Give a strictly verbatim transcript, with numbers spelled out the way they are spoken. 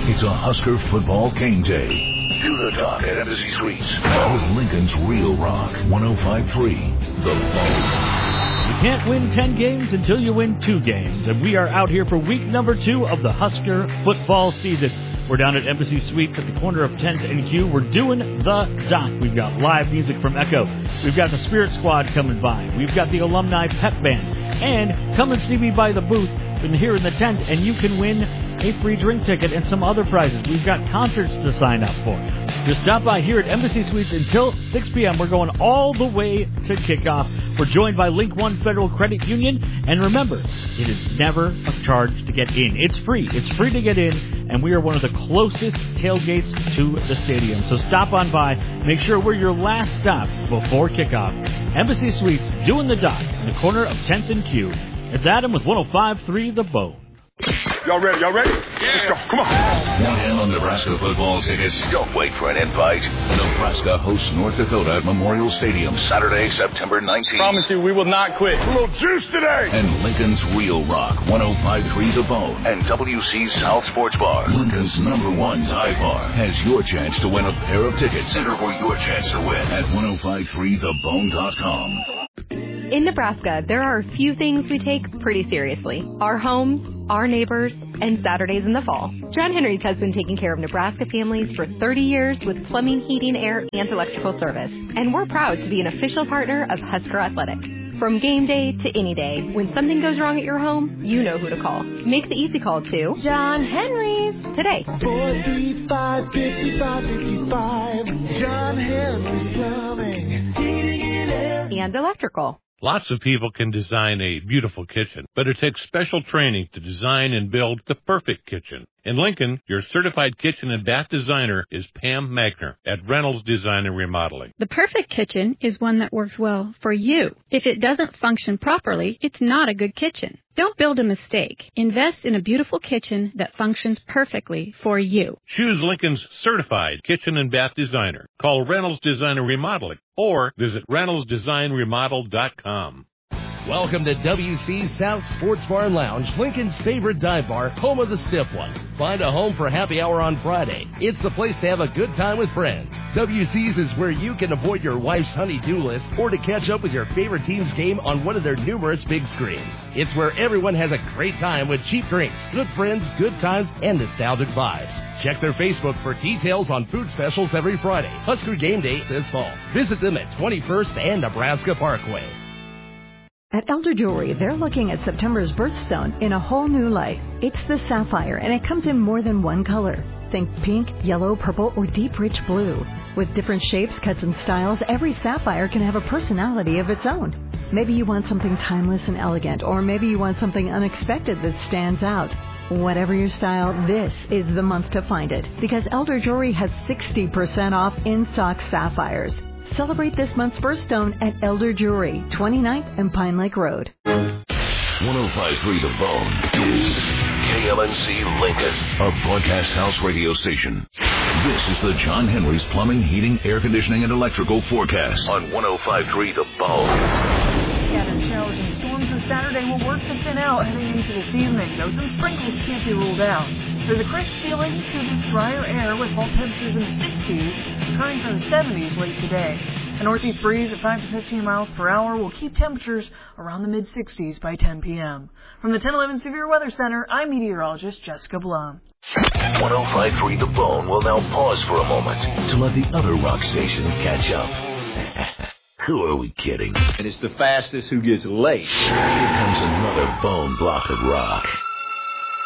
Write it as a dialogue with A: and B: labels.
A: It's a Husker football game day. Do the talk at Embassy Suites with Lincoln's Real Rock one oh five point three, The Bone.
B: You can't win ten games until you win two games, and we are out here for week number two of the Husker football season. We're down at Embassy Suites at the corner of tenth and Q. We're doing the doc. We've got live music from Echo. We've got the Spirit Squad coming by. We've got the Alumni Pep Band. And come and see me by the booth in here in the tent, and you can win a free drink ticket and some other prizes. We've got concerts to sign up for. Just stop by here at Embassy Suites until six p.m. We're going all the way to kickoff. We're joined by Link One Federal Credit Union. And remember, it is never a charge to get in. It's free. It's free to get in, and we are one of the closest tailgates to the stadium. So stop on by. Make sure we're your last stop before kickoff. Embassy Suites, doing the dock in the corner of tenth and Q. It's Adam with one oh five point three The Bone.
C: Y'all ready? Y'all ready? Yeah. Let's go. Come on.
A: Want in on Nebraska football tickets? Don't wait for an invite. Nebraska hosts North Dakota at Memorial Stadium Saturday, September nineteenth.
C: Promise you, we will not quit. A little juice today.
A: And Lincoln's Real Rock one oh five point three The Bone and W C's South Sports Bar, Lincoln's number one dive bar, has your chance to win a pair of tickets. Enter for your chance to win at ten fifty-three the bone dot com.
D: In Nebraska, there are a few things we take pretty seriously. Our homes, our neighbors, and Saturdays in the fall. John Henry's has been taking care of Nebraska families for thirty years with plumbing, heating, air, and electrical service. And we're proud to be an official partner of Husker Athletics. From game day to any day, when something goes wrong at your home, you know who to call. Make the easy call to John Henry's today.
E: four three five, five five five five. John Henry's Plumbing, Heating, and Air.
D: And electrical.
F: Lots of people can design a beautiful kitchen, but it takes special training to design and build the perfect kitchen. In Lincoln, your certified kitchen and bath designer is Pam Magner at Reynolds Design and Remodeling.
G: The perfect kitchen is one that works well for you. If it doesn't function properly, it's not a good kitchen. Don't build a mistake. Invest in a beautiful kitchen that functions perfectly for you.
F: Choose Lincoln's certified kitchen and bath designer. Call Reynolds Design and Remodeling or visit reynolds design remodel dot com.
H: Welcome to W C's South Sports Bar and Lounge, Lincoln's favorite dive bar, home of the stiff ones. Find a home for happy hour on Friday. It's the place to have a good time with friends. W C's is where you can avoid your wife's honey-do list or to catch up with your favorite team's game on one of their numerous big screens. It's where everyone has a great time with cheap drinks, good friends, good times, and nostalgic vibes. Check their Facebook for details on food specials every Friday. Husker Game Day this fall. Visit them at twenty-first and Nebraska Parkway.
I: At Elder Jewelry, they're looking at September's birthstone in a whole new light. It's the sapphire, and it comes in more than one color. Think pink, yellow, purple, or deep, rich blue. With different shapes, cuts, and styles, every sapphire can have a personality of its own. Maybe you want something timeless and elegant, or maybe you want something unexpected that stands out. Whatever your style, this is the month to find it, because Elder Jewelry has sixty percent off in-stock sapphires. Celebrate this month's birthstone at Elder Jewelry, twenty-ninth and Pine Lake Road.
A: ten fifty-three The Bone is K L N C Lincoln, a broadcast house radio station. This is the John Henry's Plumbing, Heating, Air Conditioning, and Electrical forecast on ten fifty-three The Bone.
J: Scattered showers and storms this Saturday will work to thin out heading into this evening, though some sprinkles can't be ruled out. There's a crisp feeling to this drier air with fall temperatures in the sixties, occurring from the seventies late today. A northeast breeze at five to fifteen miles per hour will keep temperatures around the mid-sixties by ten p.m. From the ten eleven Severe Weather Center, I'm meteorologist Jessica Blum.
A: ten fifty-three The Bone will now pause for a moment to let the other rock station catch up. Who are we kidding?
K: And it's the fastest who gets late.
A: Here comes another bone block of rock.